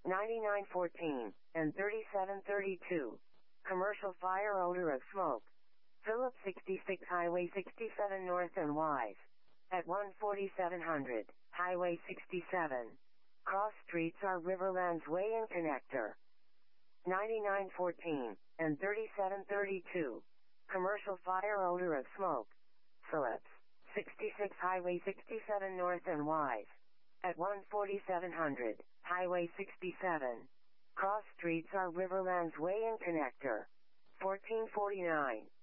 9914 and 3732. Commercial fire odor of smoke. Phillips 66 Highway 67 North and Wise. At 14700, Highway 67. Cross streets are Riverlands Way and Connector. 9914 and 3732. Commercial fire odor of smoke. Phillips 66 Highway 67 North and Wise. At 14700, Highway 67. Cross streets are Riverlands Way and Connector. 1449.